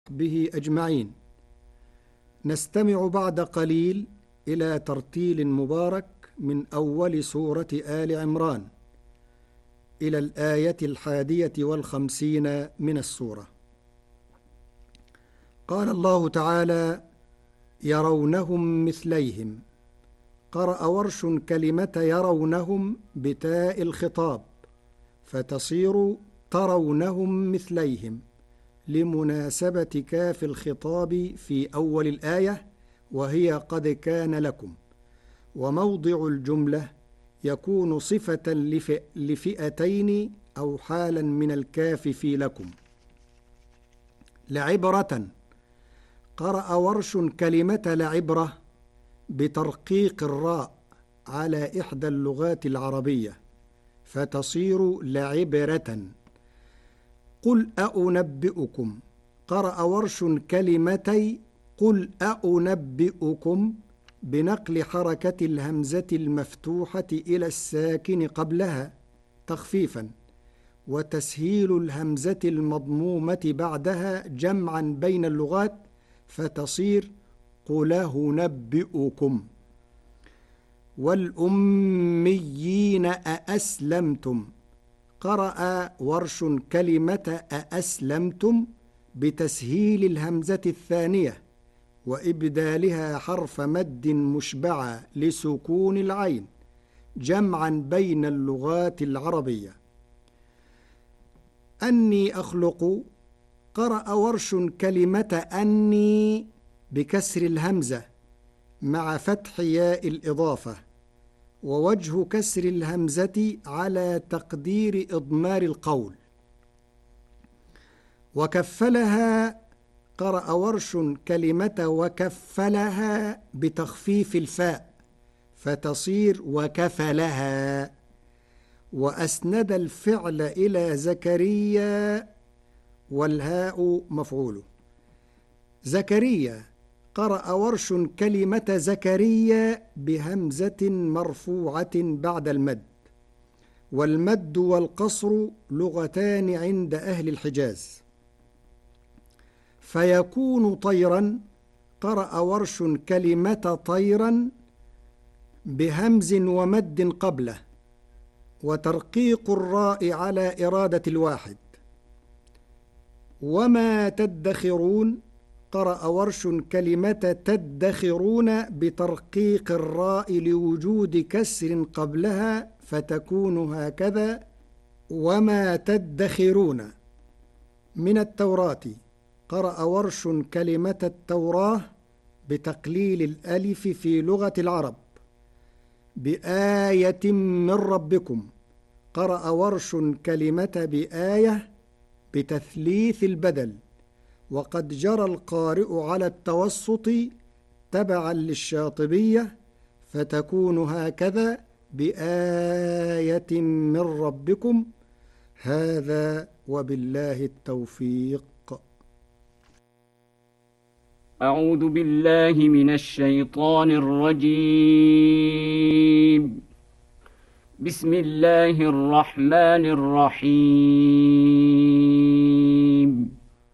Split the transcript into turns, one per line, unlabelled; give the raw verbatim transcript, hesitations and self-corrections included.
به أجمعين. نستمع بعد قليل إلى ترتيل مبارك من أول سورة آل عمران إلى الآية الحادية والخمسين من السورة. قال الله تعالى: يرونهم مثليهم. قرأ ورش كلمة يرونهم بتاء الخطاب فتصير ترونهم مثليهم لمناسبة كاف الخطاب في أول الآية وهي قد كان لكم، وموضع الجملة يكون صفة لفئ لفئتين أو حالا من الكاف في لكم. لعبرة. قرأ ورش كلمة لعبرة بترقيق الراء على إحدى اللغات العربية فتصير لعبرة. قل أأنبئكم. قرأ ورش كلمتي قل أأنبئكم بنقل حركة الهمزة المفتوحة إلى الساكن قبلها تخفيفا، وتسهيل الهمزة المضمومة بعدها جمعا بين اللغات فتصير قل أنبئكم. والأميين أأسلمتم. قرأ ورش كلمة أأسلمتم بتسهيل الهمزة الثانية وإبدالها حرف مد مشبعة لسكون العين جمعا بين اللغات العربية. أني أخلق. قرأ ورش كلمة أني بكسر الهمزة مع فتح ياء الإضافة، ووجه كسر الهمزة على تقدير إضمار القول. وكفلها. قرأ ورش كلمة وكفلها بتخفيف الفاء فتصير وكفلها. وأسند الفعل إلى زكريا والهاء مفعوله. زكريا. قرأ ورش كلمة زكريا بهمزة مرفوعة بعد المد، والمد والقصر لغتان عند أهل الحجاز. فيكون طيرا. قرأ ورش كلمة طيرا بهمز ومد قبله وترقيق الراء على إرادة الواحد. وما تدخرون. قرأ ورش كلمة تدخرون بترقيق الراء لوجود كسر قبلها فتكون هكذا وما تدخرون. من التوراة. قرأ ورش كلمة التوراة بتقليل الألف في لغة العرب بآية من ربكم. قرأ ورش كلمة بآية بتثليث البدل، وقد جرى القارئ على التوسط تبعا للشاطبية فتكون هكذا بآية من ربكم. هذا وبالله التوفيق.
أعوذ بالله من الشيطان الرجيم. بسم الله الرحمن الرحيم.